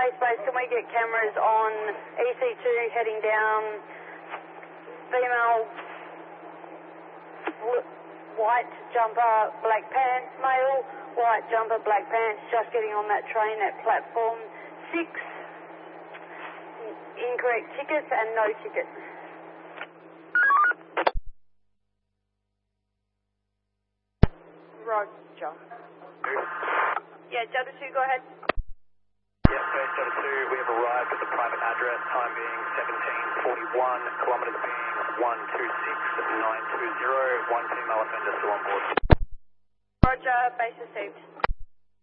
base, can we get cameras on EC2 heading down, female, white jumper, black pants, male, white jumper, black pants, just getting on that train at platform 6, incorrect tickets and no tickets. Roger. Yeah, Delta 2, go ahead. Yes, Delta 2, we have arrived at the private address, time being 1741, kilometres being 126920, one female offender still on board. Roger, base received.